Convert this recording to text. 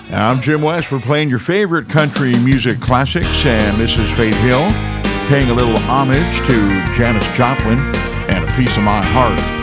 I'm Jim West. We're playing your favorite country music classics, and this is Faith Hill paying a little homage to Janis Joplin and A Piece of My Heart.